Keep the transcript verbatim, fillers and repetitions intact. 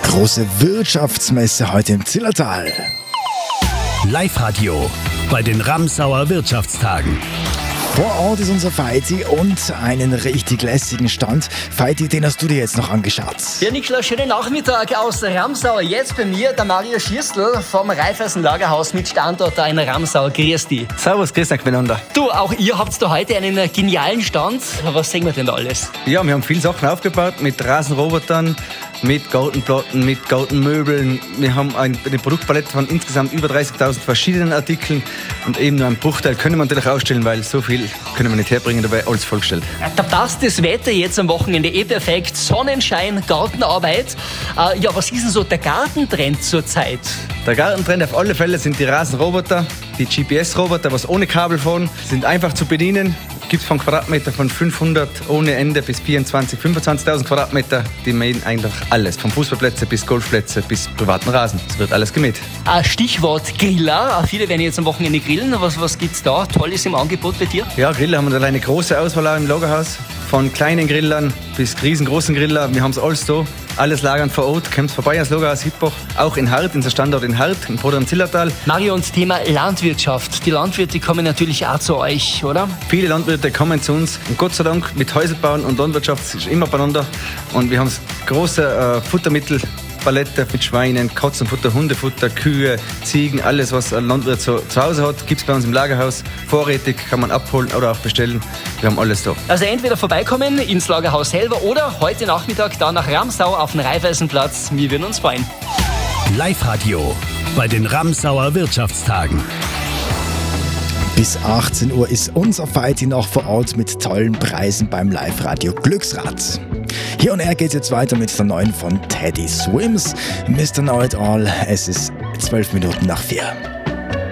Große Wirtschaftsmesse heute im Zillertal. Live-Radio bei den Ramsauer Wirtschaftstagen. Vor Ort ist unser Feiti und einen richtig lässigen Stand. Feiti, den hast du dir jetzt noch angeschaut. Ja, Niklas, schönen Nachmittag aus Ramsau. Jetzt bei mir der Mario Schierstl vom Raiffeisen Lagerhaus mit Standort da in Ramsau. Grüß dich. Servus, grüß euch miteinander. Du, auch ihr habt da heute einen genialen Stand. Was sehen wir denn da alles? Ja, wir haben viele Sachen aufgebaut mit Rasenrobotern, mit Gartenplatten, mit Gartenmöbeln. Wir haben eine Produktpalette von insgesamt über dreißigtausend verschiedenen Artikeln und eben nur einen Bruchteil können wir natürlich ausstellen, weil so viel können wir nicht herbringen, dabei alles vollgestellt. Da passt das Wetter jetzt am Wochenende eh perfekt. Sonnenschein, Gartenarbeit. Äh, ja, was ist denn so der Gartentrend zurzeit? Der Gartentrend auf alle Fälle sind die Rasenroboter, die G P S-Roboter, was ohne Kabel fahren, sind einfach zu bedienen. Gibt es von Quadratmeter von fünfhundert ohne Ende bis vierundzwanzigtausend, fünfundzwanzigtausend Quadratmeter. Die mähen eigentlich alles, von Fußballplätze bis Golfplätze bis privaten Rasen. Es wird alles gemäht. Äh, Stichwort Griller. Viele werden jetzt am Wochenende grillen. Was, was gibt es da Tolles im Angebot bei dir? Ja, Griller haben wir eine große Auswahl auch im Lagerhaus. Von kleinen Grillern bis riesengroßen Griller. Wir haben es alles da. Alles lagern vor Ort. Kommt vorbei ans Lagerhaus Hippach. Auch in Hart, unser Standort in Hart, im Vorder- und Zillertal. Mario, und Thema Landwirtschaft. Die Landwirte kommen natürlich auch zu euch, oder? Viele Landwirte kommen zu uns. Und Gott sei Dank, mit Häuselbauen und Landwirtschaft ist immer beieinander. Und wir haben große äh, Futtermittel. Palette mit Schweinen, Katzenfutter, Hundefutter, Kühe, Ziegen, alles was ein Landwirt so zu Hause hat, gibt es bei uns im Lagerhaus. Vorrätig kann man abholen oder auch bestellen. Wir haben alles da. Also entweder vorbeikommen ins Lagerhaus selber oder heute Nachmittag da nach Ramsau auf den Raiffeisenplatz. Wir würden uns freuen. Live-Radio bei den Ramsauer Wirtschaftstagen. Bis achtzehn Uhr ist unser Feiti noch vor Ort mit tollen Preisen beim Live-Radio Glücksrad. Hier und er geht jetzt weiter mit der neuen von Teddy Swims, Mister Know It All. Es ist zwölf Minuten nach vier.